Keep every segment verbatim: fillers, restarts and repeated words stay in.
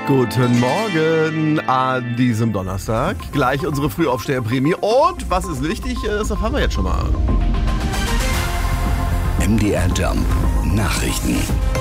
Guten Morgen an diesem Donnerstag. Gleich unsere Frühaufsteherprämie. Und was ist wichtig, das erfahren wir jetzt schon mal. M D R Jump Nachrichten.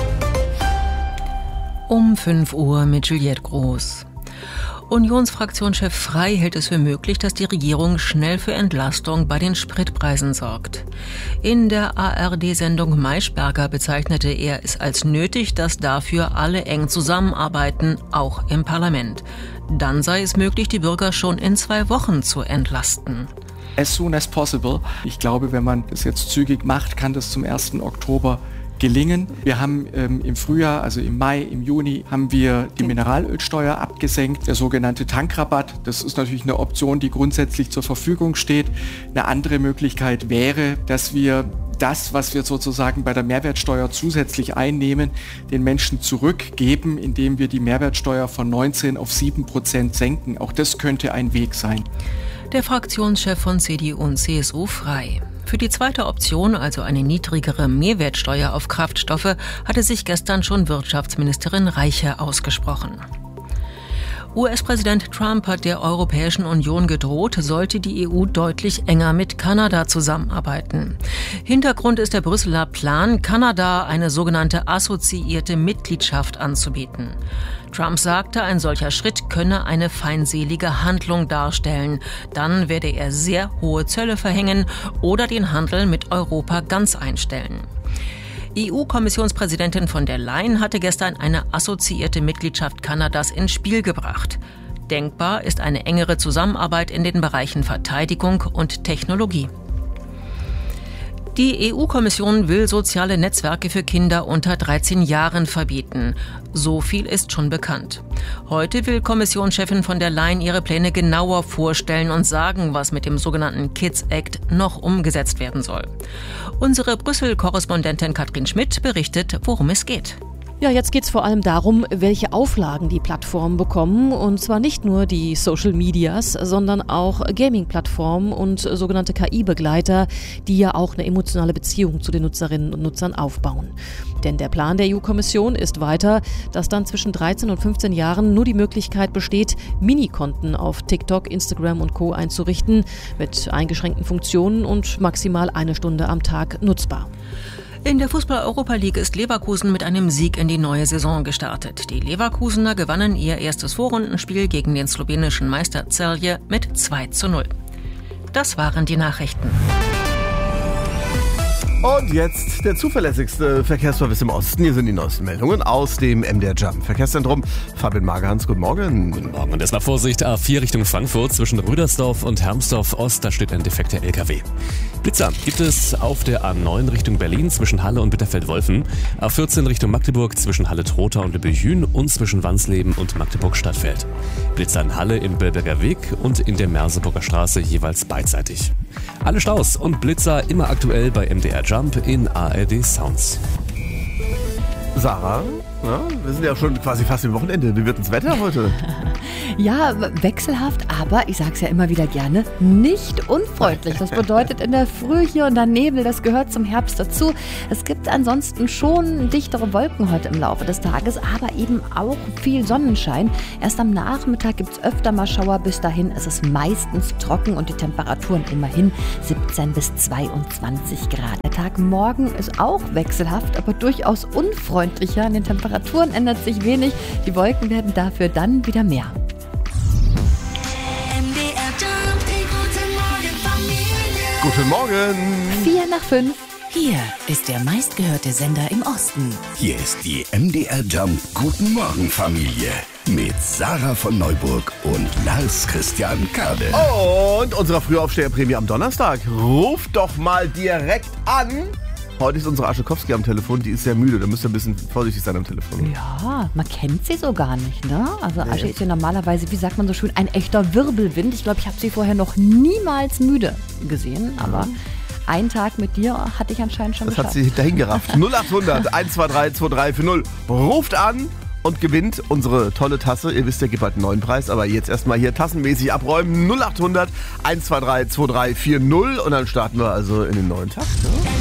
Um fünf Uhr mit Juliette Groß. Unionsfraktionschef Frey hält es für möglich, dass die Regierung schnell für Entlastung bei den Spritpreisen sorgt. In der A R D-Sendung Maischberger bezeichnete er es als nötig, dass dafür alle eng zusammenarbeiten, auch im Parlament. Dann sei es möglich, die Bürger schon in zwei Wochen zu entlasten. As soon as possible. Ich glaube, wenn man das jetzt zügig macht, kann das zum ersten Oktober gelingen. Wir haben ähm, im Frühjahr, also im Mai, im Juni, haben wir die Mineralölsteuer abgesenkt, der sogenannte Tankrabatt. Das ist natürlich eine Option, die grundsätzlich zur Verfügung steht. Eine andere Möglichkeit wäre, dass wir das, was wir sozusagen bei der Mehrwertsteuer zusätzlich einnehmen, den Menschen zurückgeben, indem wir die Mehrwertsteuer von neunzehn auf sieben Prozent senken. Auch das könnte ein Weg sein. Der Fraktionschef von C D U und C S U Frey. Für die zweite Option, also eine niedrigere Mehrwertsteuer auf Kraftstoffe, hatte sich gestern schon Wirtschaftsministerin Reiche ausgesprochen. U S-Präsident Trump hat der Europäischen Union gedroht, sollte die E U deutlich enger mit Kanada zusammenarbeiten. Hintergrund ist der Brüsseler Plan, Kanada eine sogenannte assoziierte Mitgliedschaft anzubieten. Trump sagte, ein solcher Schritt könne eine feindselige Handlung darstellen. Dann werde er sehr hohe Zölle verhängen oder den Handel mit Europa ganz einstellen. E U-Kommissionspräsidentin von der Leyen hatte gestern eine assoziierte Mitgliedschaft Kanadas ins Spiel gebracht. Denkbar ist eine engere Zusammenarbeit in den Bereichen Verteidigung und Technologie. Die E U-Kommission will soziale Netzwerke für Kinder unter dreizehn Jahren verbieten. So viel ist schon bekannt. Heute will Kommissionschefin von der Leyen ihre Pläne genauer vorstellen und sagen, was mit dem sogenannten Kids Act noch umgesetzt werden soll. Unsere Brüssel-Korrespondentin Katrin Schmidt berichtet, worum es geht. Ja, jetzt geht es vor allem darum, welche Auflagen die Plattformen bekommen. Und zwar nicht nur die Social Medias, sondern auch Gaming-Plattformen und sogenannte K I-Begleiter, die ja auch eine emotionale Beziehung zu den Nutzerinnen und Nutzern aufbauen. Denn der Plan der E U-Kommission ist weiter, dass dann zwischen dreizehn und fünfzehn Jahren nur die Möglichkeit besteht, Minikonten auf TikTok, Instagram und Co. einzurichten, mit eingeschränkten Funktionen und maximal eine Stunde am Tag nutzbar. In der Fußball-Europa League ist Leverkusen mit einem Sieg in die neue Saison gestartet. Die Leverkusener gewannen ihr erstes Vorrundenspiel gegen den slowenischen Meister Celje mit zwei zu null. Das waren die Nachrichten. Und jetzt der zuverlässigste Verkehrsservice im Osten. Hier sind die neuesten Meldungen aus dem M D R Jump Verkehrszentrum. Fabian Magerhans, guten Morgen. Guten Morgen. Und erstmal Vorsicht, A vier Richtung Frankfurt zwischen Rüdersdorf und Hermsdorf Ost, da steht ein defekter L K W. Blitzer gibt es auf der A neun Richtung Berlin zwischen Halle und Bitterfeld-Wolfen, A vierzehn Richtung Magdeburg zwischen Halle-Trotha und Lübbehün und zwischen Wansleben und Magdeburg-Stadtfeld. Blitzer in Halle im Bellberger Weg und in der Merseburger Straße jeweils beidseitig. Alle Staus und Blitzer immer aktuell bei M D R Jump in A R D Sounds. Sarah, ja, wir sind ja schon quasi fast im Wochenende. Wie wird das Wetter heute? Ja, wechselhaft, aber ich sag's ja immer wieder gerne, nicht unfreundlich. Das bedeutet in der Früh hier und dann Nebel, das gehört zum Herbst dazu. Es gibt ansonsten schon dichtere Wolken heute im Laufe des Tages, aber eben auch viel Sonnenschein. Erst am Nachmittag gibt's öfter mal Schauer, bis dahin ist es meistens trocken und die Temperaturen immerhin siebzehn bis zweiundzwanzig Grad. Der Tag morgen ist auch wechselhaft, aber durchaus unfreundlicher. An den Temperaturen ändert sich wenig, die Wolken werden dafür dann wieder mehr. Guten Morgen. Vier nach fünf. Hier ist der meistgehörte Sender im Osten. Hier ist die M D R Jump Guten Morgen Familie mit Sarah von Neuburg und Lars Christian Kade. Und unserer Frühaufsteherprämie am Donnerstag. Ruft doch mal direkt an. Heute ist unsere Aschekowski am Telefon, die ist sehr müde, da müsst ihr ein bisschen vorsichtig sein am Telefon. Ja, man kennt sie so gar nicht, ne? Also Nee. Asche ist ja normalerweise, wie sagt man so schön, ein echter Wirbelwind. Ich glaube, ich habe sie vorher noch niemals müde gesehen, aber einen Tag mit dir hatte ich anscheinend schon Das hat geschafft. sie dahin gerafft. null acht hundert eins zwei drei zwei drei vier null. Ruft an und gewinnt unsere tolle Tasse. Ihr wisst, der gibt halt einen neuen Preis, aber jetzt erstmal hier tassenmäßig abräumen. null acht hundert eins zwei drei zwei drei vier null und dann starten wir also in den neuen Tag. Ne?